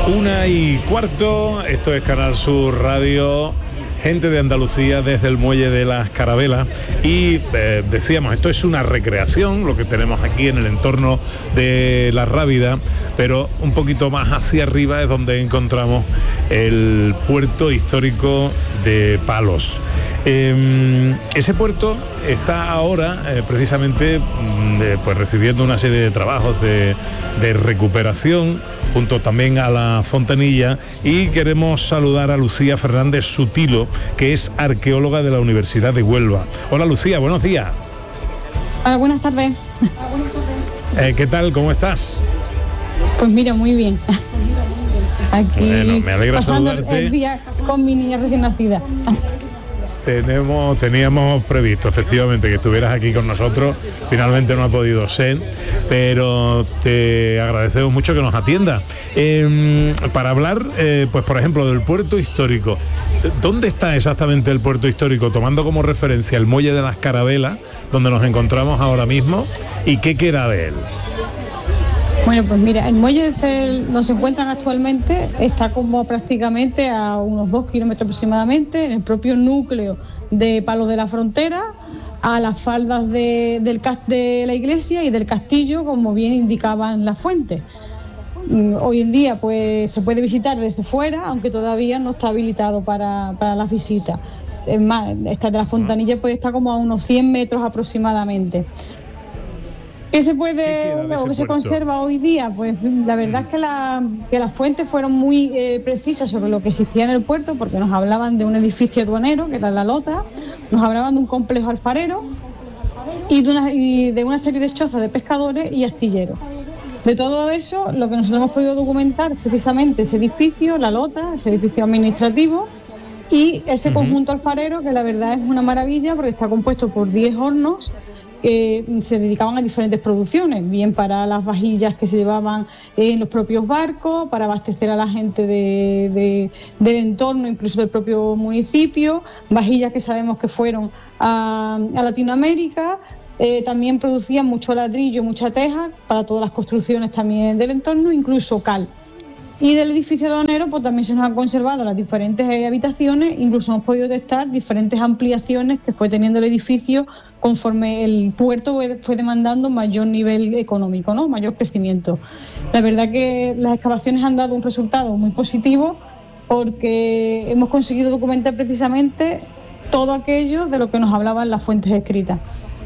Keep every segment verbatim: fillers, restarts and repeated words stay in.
Una y cuarto, esto es Canal Sur Radio, gente de Andalucía desde el Muelle de las Carabelas. Y eh, decíamos, esto es una recreación, lo que tenemos aquí en el entorno de La Rábida, pero un poquito más hacia arriba es donde encontramos el puerto histórico de Palos. Eh, ese puerto está ahora eh, precisamente eh, pues recibiendo una serie de trabajos de, de recuperación, junto también a la Fontanilla, y queremos saludar a Lucía Fernández Sutilo, que es arqueóloga de la Universidad de Huelva. Hola Lucía, buenos días. Hola, buenas tardes. Eh, ¿Qué tal? ¿Cómo estás? Pues mira, muy bien. Aquí bueno, me alegra pasando saludarte. El día con mi niña recién nacida. Tenemos, teníamos previsto efectivamente que estuvieras aquí con nosotros, finalmente no ha podido ser, pero te agradecemos mucho que nos atiendas. Eh, para hablar, eh, pues por ejemplo, del puerto histórico, ¿dónde está exactamente el puerto histórico? Tomando como referencia el Muelle de las Carabelas, donde nos encontramos ahora mismo, ¿y qué queda de él? Bueno, pues mira, el muelle donde se encuentran actualmente está como prácticamente a unos dos kilómetros aproximadamente, en el propio núcleo de Palos de la Frontera, a las faldas de, del, de la iglesia y del castillo, como bien indicaban las fuentes. Hoy en día pues se puede visitar desde fuera, aunque todavía no está habilitado para, para las visitas. Es más, esta de la Fontanilla pues está como a unos cien metros aproximadamente. ¿Qué se puede, o que se conserva hoy día? Pues la verdad es que, la, que las fuentes fueron muy eh, precisas sobre lo que existía en el puerto, porque nos hablaban de un edificio aduanero, que era la Lota, nos hablaban de un complejo alfarero y de una, y de una serie de chozas de pescadores y astilleros. De todo eso, lo que nosotros hemos podido documentar es precisamente ese edificio, la Lota, ese edificio administrativo, y ese uh-huh. conjunto alfarero, que la verdad es una maravilla, porque está compuesto por diez hornos que se dedicaban a diferentes producciones, bien para las vajillas que se llevaban en los propios barcos, para abastecer a la gente de, de, del entorno, incluso del propio municipio, vajillas que sabemos que fueron a, a Latinoamérica. Eh, también producían mucho ladrillo, mucha teja para todas las construcciones también del entorno, incluso cal. Y del edificio aduanero pues también se nos han conservado las diferentes habitaciones, incluso hemos podido detectar diferentes ampliaciones que fue teniendo el edificio conforme el puerto fue demandando mayor nivel económico, ¿no? Mayor crecimiento. La verdad que las excavaciones han dado un resultado muy positivo, porque hemos conseguido documentar precisamente todo aquello de lo que nos hablaban las fuentes escritas.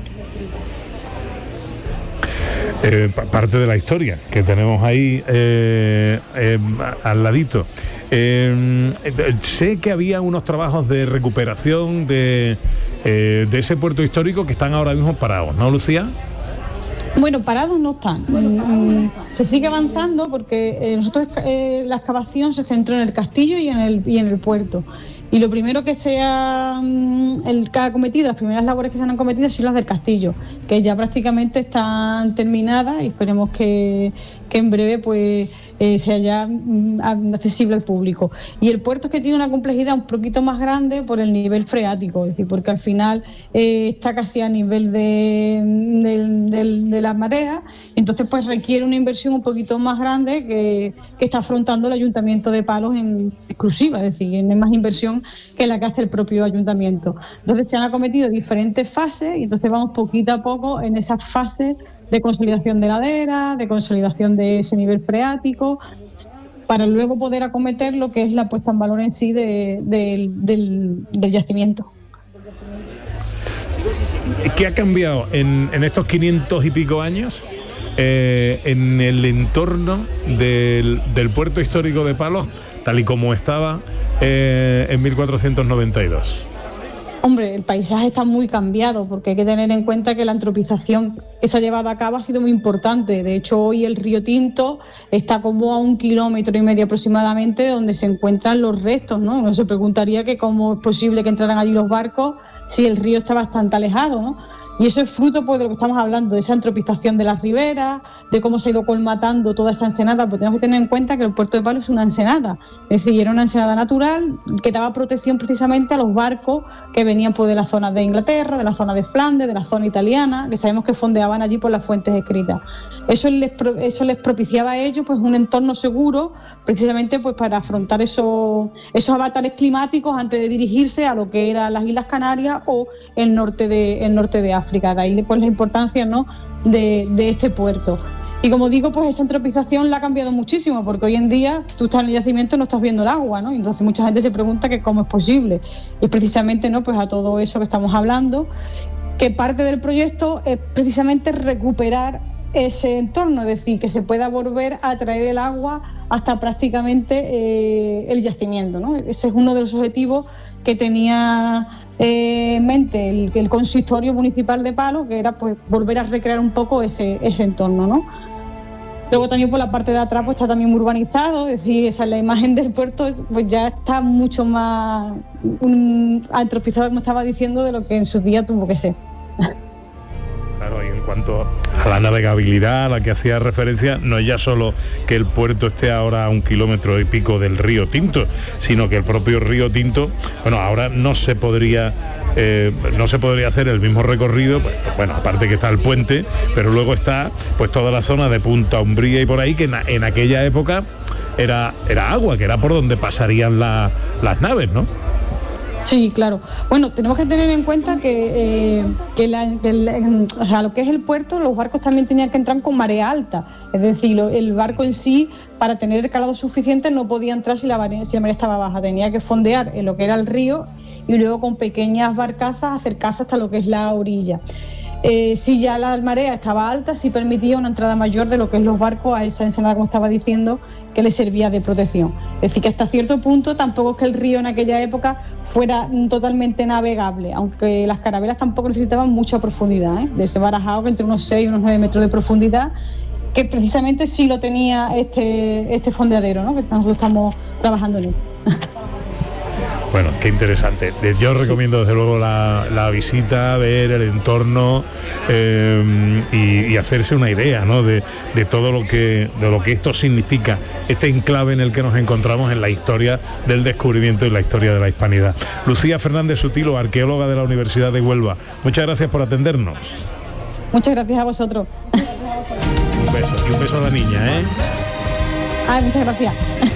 Eh, parte de la historia que tenemos ahí eh, eh, al ladito. Eh, eh, sé que había unos trabajos de recuperación de, eh, de ese puerto histórico que están ahora mismo parados, ¿no, Lucía? Bueno, parados no están. Mm, se sigue avanzando porque eh, nosotros eh, la excavación se centró en el castillo y en el, y en el puerto. Y lo primero que se ha, el que ha cometido, las primeras labores que se han cometido son las del castillo, que ya prácticamente están terminadas y esperemos que, que en breve pues eh, sea ya accesible al público. Y el puerto es que tiene una complejidad un poquito más grande por el nivel freático, es decir, porque al final eh, está casi a nivel de, de, de, de las mareas, entonces pues requiere una inversión un poquito más grande que, que está afrontando el Ayuntamiento de Palos en exclusiva, es decir, en más inversión que la que hace el propio ayuntamiento. Entonces se han acometido diferentes fases y entonces vamos poquito a poco en esas fases de consolidación de ladera, de consolidación de ese nivel freático, para luego poder acometer lo que es la puesta en valor en sí de, de, del, del yacimiento. ¿Qué ha cambiado en, en estos quinientos y pico años eh, en el entorno del, del puerto histórico de Palos, tal y como estaba eh, en mil cuatrocientos noventa y dos? Hombre, el paisaje está muy cambiado, porque hay que tener en cuenta que la antropización que se ha llevado a cabo ha sido muy importante. De hecho, hoy el río Tinto está como a un kilómetro y medio aproximadamente donde se encuentran los restos, ¿no? Uno se preguntaría que cómo es posible que entraran allí los barcos si el río está bastante alejado, ¿no? Y eso es fruto pues, de lo que estamos hablando, de esa antropización de las riberas, de cómo se ha ido colmatando toda esa ensenada, porque tenemos que tener en cuenta que el puerto de Palo es una ensenada, es decir, era una ensenada natural que daba protección precisamente a los barcos que venían pues, de la zona de Inglaterra, de la zona de Flandes, de la zona italiana, que sabemos que fondeaban allí por las fuentes escritas. Eso les, eso les propiciaba a ellos pues, un entorno seguro, precisamente pues, para afrontar esos, esos avatares climáticos antes de dirigirse a lo que eran las Islas Canarias o el norte de, el norte de África. De ahí pues, la importancia, ¿no?, de, de este puerto. Y como digo, pues esa antropización la ha cambiado muchísimo, porque hoy en día tú estás en el yacimiento y no estás viendo el agua, ¿no? Entonces mucha gente se pregunta que cómo es posible. Y precisamente, ¿no?, pues a todo eso que estamos hablando, que parte del proyecto es precisamente recuperar ese entorno, es decir, que se pueda volver a traer el agua hasta prácticamente eh, el yacimiento, ¿no? Ese es uno de los objetivos que tenía eh, en mente el, el consistorio municipal de Palo, que era pues volver a recrear un poco ese, ese entorno, ¿no? Luego también por la parte de atrás pues está también urbanizado, es decir, esa es la imagen del puerto, pues ya está mucho más um, antropizado, como estaba diciendo, de lo que en sus días tuvo que ser. Claro, y en cuanto a la navegabilidad a la que hacía referencia, no es ya solo que el puerto esté ahora a un kilómetro y pico del río Tinto, sino que el propio río Tinto, bueno, ahora no se podría eh, no se podría hacer el mismo recorrido, pues, bueno, aparte que está el puente, pero luego está pues toda la zona de Punta Umbría y por ahí, que en, en aquella época era, era agua, que era por donde pasarían la, las naves, ¿no? Sí, claro. Bueno, tenemos que tener en cuenta que, eh, que, la, que el, o sea, lo que es el puerto, los barcos también tenían que entrar con marea alta. Es decir, lo, el barco en sí, para tener el calado suficiente, no podía entrar si la, si la marea estaba baja. Tenía que fondear en lo que era el río y luego con pequeñas barcazas acercarse hasta lo que es la orilla. Eh, si ya la marea estaba alta, sí permitía una entrada mayor de lo que es los barcos a esa ensenada, como estaba diciendo, que les servía de protección. Es decir, que hasta cierto punto tampoco es que el río en aquella época fuera totalmente navegable, aunque las carabelas tampoco necesitaban mucha profundidad, ¿eh? De ese barajado que entre unos seis y unos nueve metros de profundidad, que precisamente sí lo tenía este, este fondeadero, ¿no?, que nosotros estamos trabajando en él. Bueno, qué interesante. Yo recomiendo desde luego la, la visita, ver el entorno eh, y, y hacerse una idea, ¿no?, de, de todo lo que de lo que esto significa, este enclave en el que nos encontramos en la historia del descubrimiento y la historia de la hispanidad. Lucía Fernández Sutilo, arqueóloga de la Universidad de Huelva. Muchas gracias por atendernos. Muchas gracias a vosotros. Un beso, y un beso a la niña, ¿eh? Ay, muchas gracias.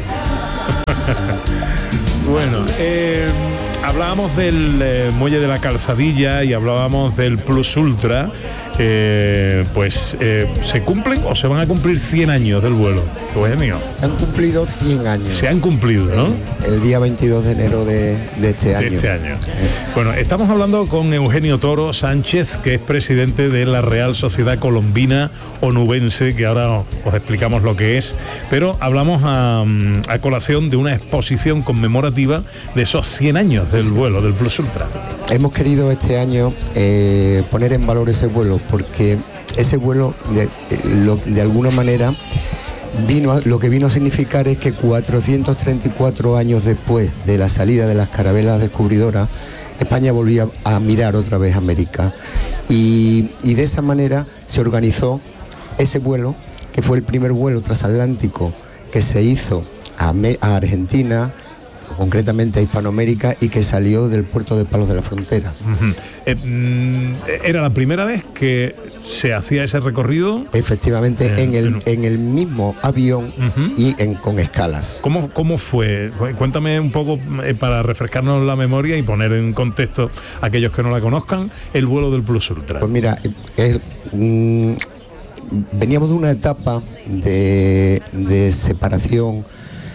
Bueno, eh, hablábamos del eh, muelle de la Calzadilla y hablábamos del Plus Ultra. Eh, pues eh, ¿se cumplen o se van a cumplir cien años del vuelo? Pues mío. Se han cumplido cien años. Se han cumplido, ¿no? El, el día veintidós de enero de, de este año. De este año. Bueno, estamos hablando con Eugenio Toro Sánchez, que es presidente de la Real Sociedad Colombina Onubense, que ahora os explicamos lo que es, pero hablamos a, a colación de una exposición conmemorativa de esos cien años del vuelo, del Plus Ultra. Hemos querido este año eh, poner en valor ese vuelo, porque ese vuelo de, lo, de alguna manera vino a, lo que vino a significar es que cuatrocientos treinta y cuatro años después de la salida de las carabelas descubridoras, España volvía a mirar otra vez América, y, y de esa manera se organizó ese vuelo, que fue el primer vuelo transatlántico que se hizo a, a Argentina, concretamente a Hispanoamérica, y que salió del puerto de Palos de la Frontera. Uh-huh. eh, ¿Era la primera vez que se hacía ese recorrido? Efectivamente, eh, en, el, en el mismo avión uh-huh. y en, con escalas. ¿Cómo, ¿Cómo fue? Cuéntame un poco, eh, para refrescarnos la memoria y poner en contexto a aquellos que no la conozcan, el vuelo del Plus Ultra. Pues mira, eh, mm, veníamos de una etapa de, de separación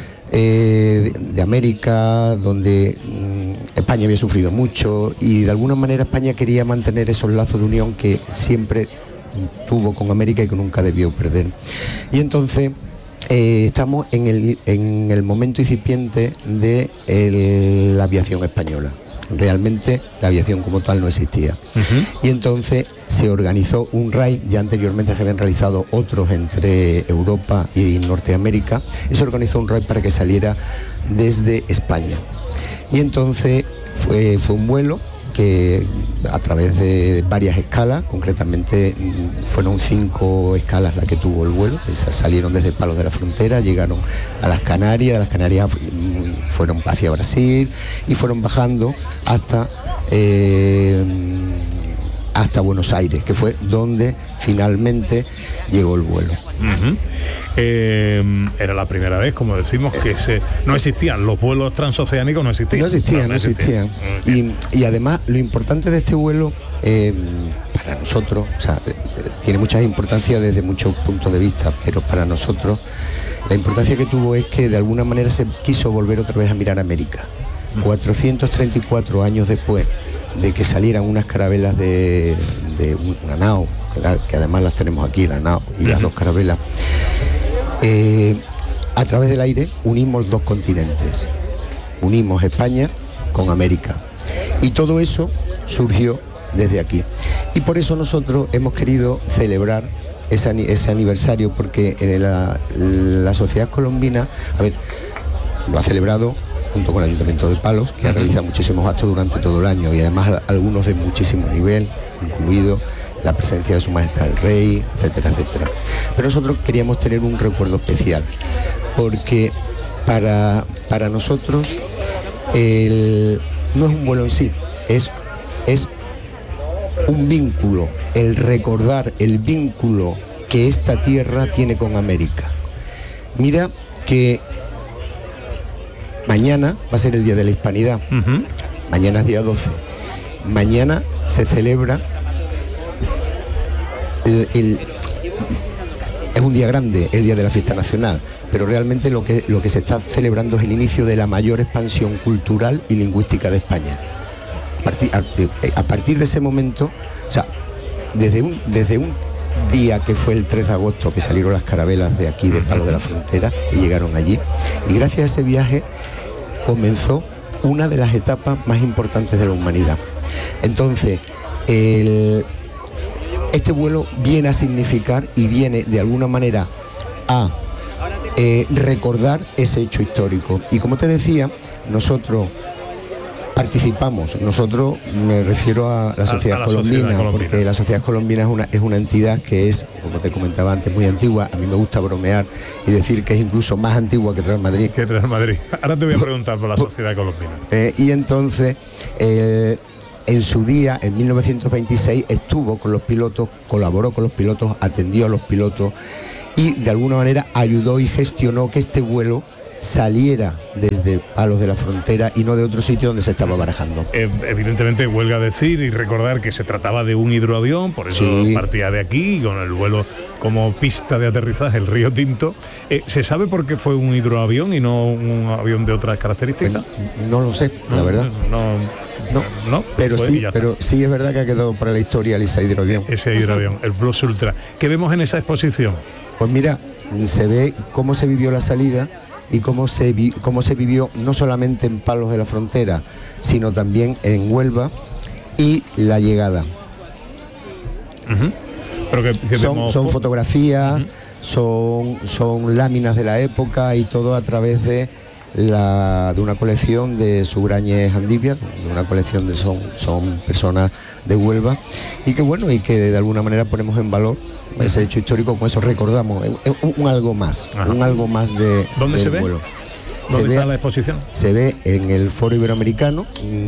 Eh, de, de América, donde mm, España había sufrido mucho, y de alguna manera España quería mantener esos lazos de unión que siempre tuvo con América y que nunca debió perder. Y entonces eh, estamos en el, en el momento incipiente de el, la aviación española. Realmente la aviación como tal no existía. Uh-huh. Y entonces se organizó un raid, ya anteriormente se habían realizado otros entre Europa y Norteamérica, y se organizó un raid para que saliera desde España. Y entonces fue, fue un vuelo que a través de varias escalas, concretamente fueron cinco escalas las que tuvo el vuelo, esas salieron desde Palos de la Frontera, llegaron a las Canarias, las Canarias fueron hacia Brasil y fueron bajando hasta eh, hasta Buenos Aires, que fue donde finalmente llegó el vuelo. Uh-huh. Eh, era la primera vez, como decimos, que se, no existían los vuelos transoceánicos, no existían. No existían, no, no existían. existían. Y, y además, lo importante de este vuelo, eh, para nosotros, o sea, tiene mucha importancia desde muchos puntos de vista, pero para nosotros, la importancia que tuvo es que de alguna manera se quiso volver otra vez a mirar América. Uh-huh. cuatrocientos treinta y cuatro años después de que salieran unas carabelas de, de una nao, que además las tenemos aquí, la nao y las dos carabelas, eh, a través del aire unimos dos continentes, unimos España con América, y todo eso surgió desde aquí, y por eso nosotros hemos querido celebrar ese, ese aniversario, porque la, la sociedad colombina, a ver, lo ha celebrado junto con el Ayuntamiento de Palos, que realiza muchísimos actos durante todo el año, y además algunos de muchísimo nivel, incluido la presencia de Su Majestad el Rey, etcétera, etcétera. Pero nosotros queríamos tener un recuerdo especial, porque para, para nosotros el, no es un vuelo en sí, es, es un vínculo, el recordar el vínculo que esta tierra tiene con América. Mira que mañana va a ser el Día de la Hispanidad. Uh-huh. Mañana es día doce. Mañana se celebra el, el, es un día grande, el Día de la Fiesta Nacional, pero realmente lo que, lo que se está celebrando es el inicio de la mayor expansión cultural y lingüística de España. A partir, a, a partir de ese momento, o sea, desde un, desde un día que fue el tres de agosto, que salieron las carabelas de aquí, de Palos de la Frontera, y llegaron allí, y gracias a ese viaje comenzó una de las etapas más importantes de la humanidad. Entonces, el, este vuelo viene a significar y viene de alguna manera a eh, recordar ese hecho histórico. Y como te decía, nosotros participamos, nosotros me refiero a la sociedad, a, a la colombina, sociedad colombina, porque la sociedad colombina es una, es una entidad que es, como te comentaba antes, muy antigua. A mí me gusta bromear y decir que es incluso más antigua que Real Madrid. Que Real Madrid. Ahora te voy a preguntar por la sociedad colombina. Eh, y entonces, eh, en su día, en mil novecientos veintiséis, estuvo con los pilotos, colaboró con los pilotos, atendió a los pilotos y de alguna manera ayudó y gestionó que este vuelo saliera desde Palos de la Frontera y no de otro sitio donde se estaba barajando. Eh, evidentemente huelga decir y recordar que se trataba de un hidroavión, por eso sí. Partía de aquí, con el vuelo como pista de aterrizaje, el Río Tinto. Eh, ¿Se sabe por qué fue un hidroavión y no un avión de otras características? Eh, no lo sé, no, la verdad. No, no, no pero sí, pero sí es verdad que ha quedado para la historia ese hidroavión. Ese hidroavión, el Plus Ultra. ¿Qué vemos en esa exposición? Pues mira, se ve cómo se vivió la salida y cómo se, vi, cómo se vivió no solamente en Palos de la Frontera, sino también en Huelva, y la llegada. Uh-huh. Pero que, que son, vemos... son fotografías, uh-huh. son, son láminas de la época, y todo a través de la de una colección de Subrañez Andivia, de una colección de son, son personas de Huelva, y que bueno, y que de alguna manera ponemos en valor ese hecho histórico, con eso recordamos un, un algo más, Ajá. un algo más de ¿Dónde del se ve? Vuelo. ¿Dónde se está ve, la exposición? Se ve en el Foro Iberoamericano.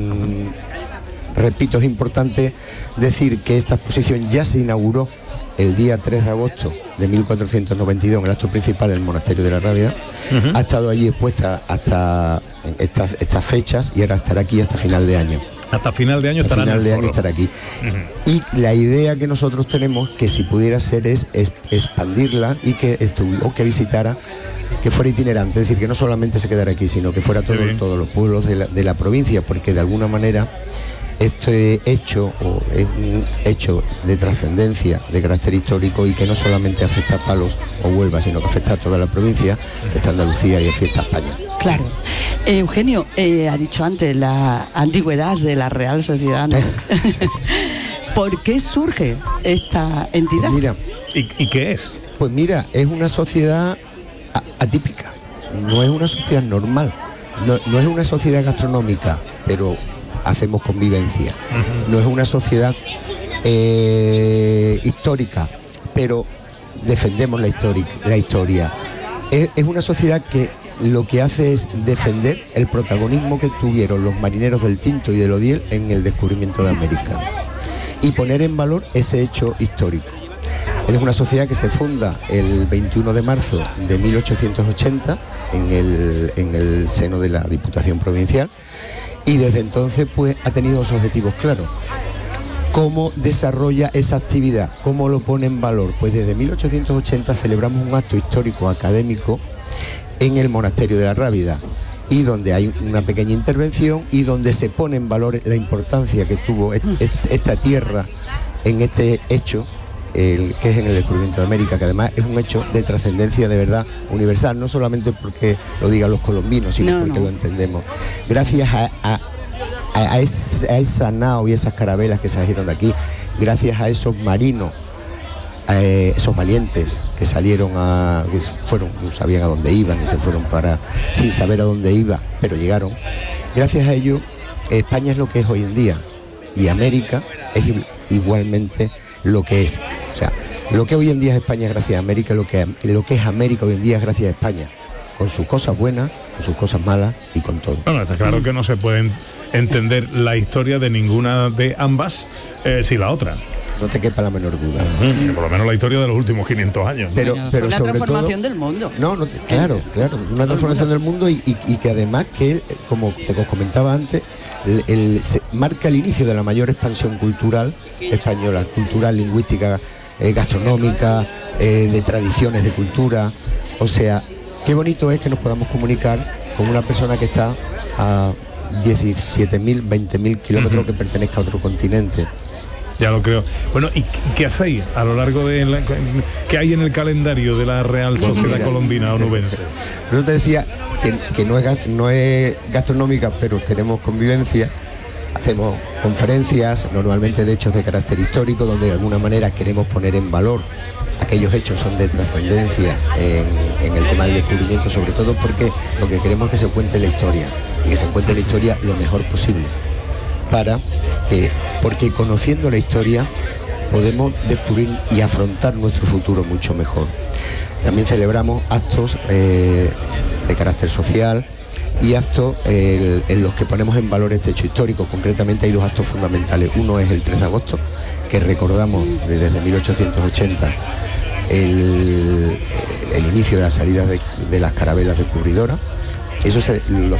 Mm, repito, es importante decir que esta exposición ya se inauguró el día tres de agosto de mil cuatrocientos noventa y dos en el acto principal del Monasterio de la Rábida. Uh-huh. Ha estado allí expuesta hasta estas, estas fechas, y ahora estará aquí hasta final de año. Hasta final de año estará final de año estará aquí. Uh-huh. Y la idea que nosotros tenemos, que si pudiera ser, es, es expandirla y que estuvi- o que visitara, que fuera itinerante, es decir, que no solamente se quedara aquí, sino que fuera todo, todos los pueblos de la, de la provincia, porque de alguna manera este hecho o es un hecho de trascendencia, de carácter histórico, y que no solamente afecta a Palos o Huelva, sino que afecta a toda la provincia, afecta a Andalucía y afecta a España. Claro. Eh, Eugenio, eh, ha dicho antes la antigüedad de la Real Sociedad, ¿no? ¿Por qué surge esta entidad? Pues mira, ¿Y, ¿Y qué es? Pues mira, es una sociedad atípica, no es una sociedad normal, no, no es una sociedad gastronómica, pero hacemos convivencia. No es una sociedad eh, histórica, pero defendemos la, histori- la historia. Es, es una sociedad que lo que hace es defender el protagonismo que tuvieron los marineros del Tinto y del Odiel en el descubrimiento de América y poner en valor ese hecho histórico. Es una sociedad que se funda el veintiuno de marzo de mil ochocientos ochenta en el, en el seno de la Diputación Provincial y desde entonces pues ha tenido dos objetivos claros. ¿Cómo desarrolla esa actividad? ¿Cómo lo pone en valor? Pues desde mil ochocientos ochenta celebramos un acto histórico académico en el monasterio de la Rábida y donde hay una pequeña intervención y donde se pone en valor la importancia que tuvo est- est- esta tierra en este hecho, el, que es en el descubrimiento de América, que además es un hecho de trascendencia de verdad universal, no solamente porque lo digan los colombinos, sino no, porque no. lo entendemos. Gracias a, a, a, es, a esa nao y esas carabelas que salieron de aquí, gracias a esos marinos, Eh, esos valientes que salieron a que fueron, no sabían a dónde iban y se fueron para sin saber a dónde iba, pero llegaron. Gracias a ello España es lo que es hoy en día y América es igualmente lo que es. O sea, lo que hoy en día es España es gracias a América, lo que lo que es América hoy en día es gracias a España, con sus cosas buenas, con sus cosas malas y con todo. Bueno, está claro que no se pueden entender la historia de ninguna de ambas eh, sin la otra. No te quepa la menor duda. Uh-huh. Por lo menos la historia de los últimos quinientos años. ¿No? Pero, pero una sobre transformación todo, del mundo. No, no, claro, claro, una transformación del mundo y, y, y que además que, como te os comentaba antes, el, el, se marca el inicio de la mayor expansión cultural española, cultural, lingüística, eh, gastronómica, eh, de tradiciones, de cultura. O sea, qué bonito es que nos podamos comunicar con una persona que está a diecisiete mil, veinte mil kilómetros, uh-huh. que pertenezca a otro continente. Ya lo creo. Bueno, ¿y qué hacéis a lo largo de la, qué hay en el calendario de la Real Sociedad Mira, Colombina Onubense? Yo te decía que, que no, es, no es gastronómica, pero tenemos convivencia. Hacemos conferencias, normalmente de hechos de carácter histórico, donde de alguna manera queremos poner en valor aquellos hechos son de trascendencia en, en el tema del descubrimiento, sobre todo porque lo que queremos es que se cuente la historia y que se cuente la historia lo mejor posible. Para que, porque conociendo la historia podemos descubrir y afrontar nuestro futuro mucho mejor. También celebramos actos eh, de carácter social y actos eh, en los que ponemos en valor este hecho histórico. Concretamente hay dos actos fundamentales. Uno es el tres de agosto, que recordamos desde mil ochocientos ochenta el, el inicio de la salida de, de las carabelas descubridoras. Eso se, lo